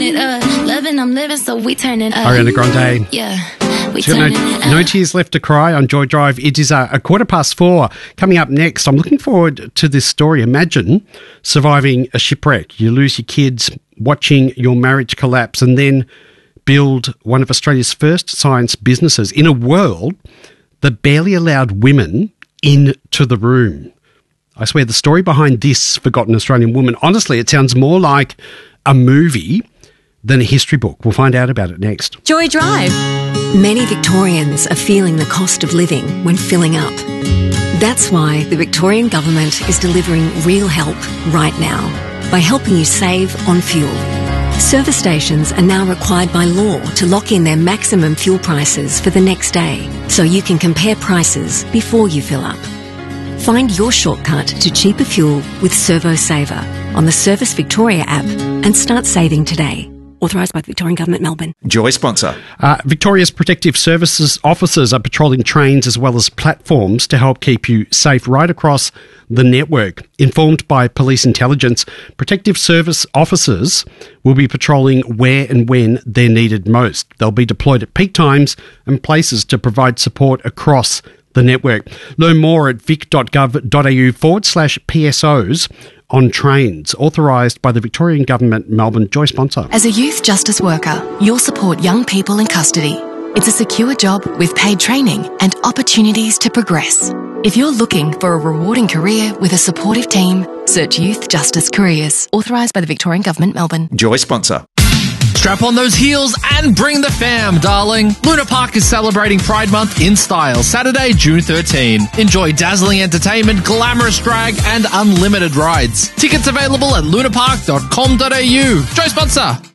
it up. Loving, I'm living, so we turn it up. Ariana Grande. Yeah, we She's got turn it up. no tears left to cry on Joy Drive. It is a 4:15. Coming up next, I'm looking forward to this story. Imagine surviving a shipwreck. You lose your kids, watching your marriage collapse, and then build one of Australia's first science businesses in a world that barely allowed women into the room. I swear the story behind this forgotten Australian woman, honestly, it sounds more like a movie than a history book. We'll find out about it next. Joy Drive. Many Victorians are feeling the cost of living when filling up. That's why the Victorian Government is delivering real help right now by helping you save on fuel. Service stations are now required by law to lock in their maximum fuel prices for the next day, so you can compare prices before you fill up. Find your shortcut to cheaper fuel with Servo Saver on the Service Victoria app and start saving today. Authorised by the Victorian Government, Melbourne. Joy sponsor. Victoria's Protective Services officers are patrolling trains as well as platforms to help keep you safe right across the network. Informed by police intelligence, Protective Service officers will be patrolling where and when they're needed most. They'll be deployed at peak times and places to provide support across the network. Learn more at vic.gov.au/PSOs on trains, authorised by the Victorian Government, Melbourne. Joy sponsor. As a youth justice worker, you'll support young people in custody. It's a secure job with paid training and opportunities to progress. If you're looking for a rewarding career with a supportive team, search Youth Justice Careers. Authorised by the Victorian Government, Melbourne. Joy sponsor. Strap on those heels and bring the fam, darling. Luna Park is celebrating Pride Month in style, Saturday, June 13. Enjoy dazzling entertainment, glamorous drag, and unlimited rides. Tickets available at lunapark.com.au. Joy sponsor.